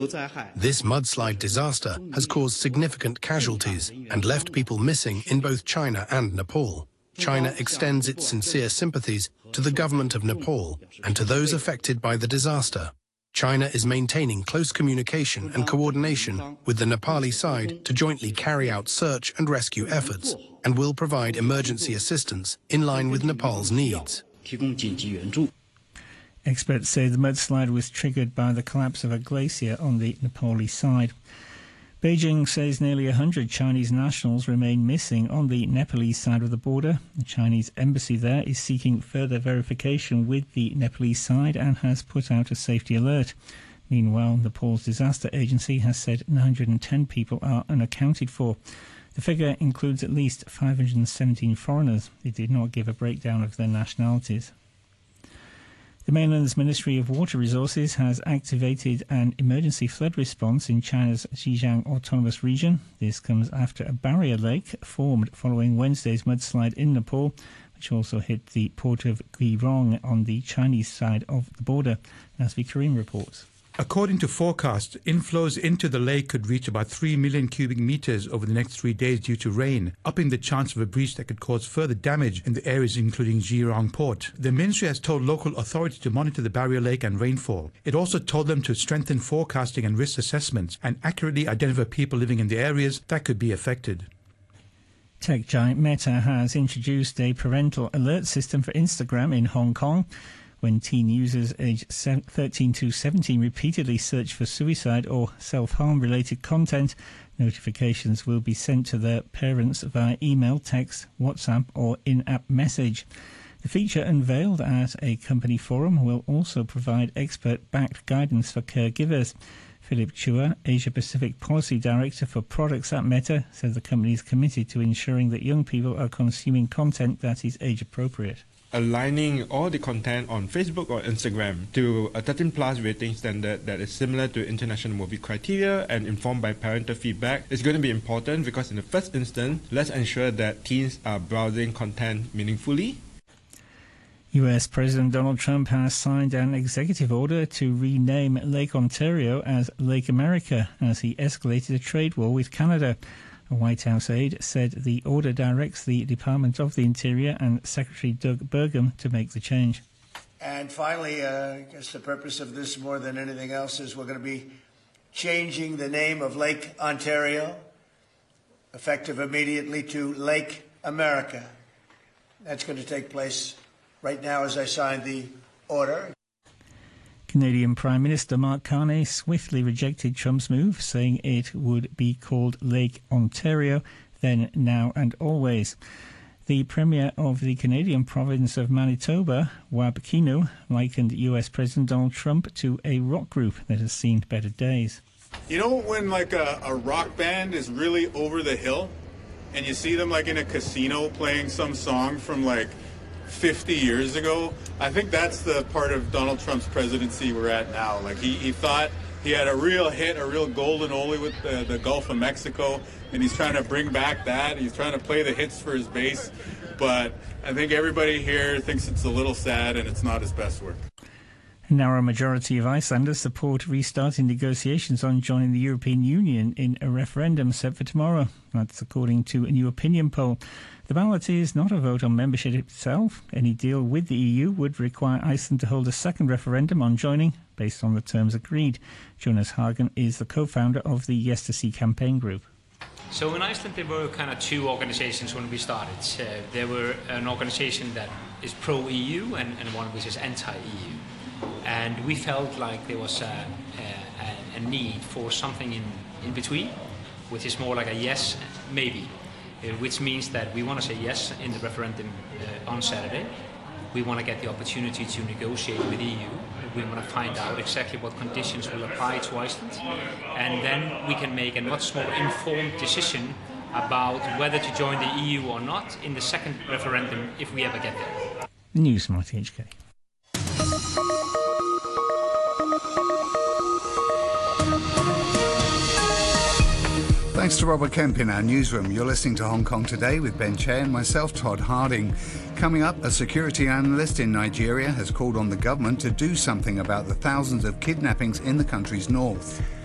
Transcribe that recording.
This mudslide disaster has caused significant casualties and left people missing in both China and Nepal. China extends its sincere sympathies to the government of Nepal and to those affected by the disaster. China is maintaining close communication and coordination with the Nepali side to jointly carry out search and rescue efforts and will provide emergency assistance in line with Nepal's needs. Experts say the mudslide was triggered by the collapse of a glacier on the Nepali side. Beijing says nearly 100 Chinese nationals remain missing on the Nepalese side of the border. The Chinese embassy there is seeking further verification with the Nepalese side and has put out a safety alert. Meanwhile, Nepal's disaster agency has said 910 people are unaccounted for. The figure includes at least 517 foreigners. It did not give a breakdown of their nationalities. The mainland's Ministry of Water Resources has activated an emergency flood response in China's Xinjiang Autonomous Region. This comes after a barrier lake formed following Wednesday's mudslide in Nepal, which also hit the port of Guirong on the Chinese side of the border. Nasvi Karim reports. According to forecasts, inflows into the lake could reach about 3 million cubic meters over the next 3 days due to rain, upping the chance of a breach that could cause further damage in the areas including Guirong port. The ministry has told local authorities to monitor the barrier lake and rainfall. It also told them to strengthen forecasting and risk assessments and accurately identify people living in the areas that could be affected. Tech giant Meta has introduced a parental alert system for Instagram in Hong Kong. When teen users aged 13 to 17 repeatedly search for suicide or self-harm related content, notifications will be sent to their parents via email, text, WhatsApp or in-app message. The feature, unveiled at a company forum, will also provide expert-backed guidance for caregivers. Philip Chua, Asia-Pacific Policy Director for Products at Meta, said the company is committed to ensuring that young people are consuming content that is age-appropriate. Aligning all the content on Facebook or Instagram to a 13+ rating standard that is similar to international movie criteria and informed by parental feedback is going to be important because in the first instance, let's ensure that teens are browsing content meaningfully. US President Donald Trump has signed an executive order to rename Lake Ontario as Lake America as he escalated a trade war with Canada. A White House aide said the order directs the Department of the Interior and Secretary Doug Burgum to make the change. And finally, I guess the purpose of this more than anything else is we're going to be changing the name of Lake Ontario, effective immediately, to Lake America. That's going to take place right now as I sign the order. Canadian Prime Minister Mark Carney swiftly rejected Trump's move, saying it would be called Lake Ontario, then, now and always. The Premier of the Canadian province of Manitoba, Wab Kinew, likened US President Donald Trump to a rock group that has seen better days. You know when like a rock band is really over the hill and you see them like in a casino playing some song from like 50 years ago? I think that's the part of Donald Trump's presidency we're at now. Like he thought he had a real hit, a real golden oldie with the Gulf of Mexico, and he's trying to bring back that. He's trying to play the hits for his base, but I think everybody here thinks it's a little sad and it's not his best work. A narrow majority of Icelanders support restarting negotiations on joining the European Union in a referendum set for tomorrow. That's according to a new opinion poll. The ballot is not a vote on membership itself. Any deal with the EU would require Iceland to hold a second referendum on joining based on the terms agreed. Jonas Hagen is the co-founder of the Yes to See campaign group. So in Iceland there were kind of two organizations when we started. There were an organization that is pro-EU and one which is anti-EU. And we felt like there was a need for something in between, which is more like a yes, maybe. Which means that we want to say yes in the referendum on Saturday. We want to get the opportunity to negotiate with the EU. We want to find out exactly what conditions will apply to Iceland. And then we can make a much more informed decision about whether to join the EU or not in the second referendum if we ever get there. News from RTHK. Thanks to Robert Kemp in our newsroom. You're listening to Hong Kong Today with Ben Che and myself, Todd Harding. Coming up, a security analyst in Nigeria has called on the government to do something about the thousands of kidnappings in the country's north.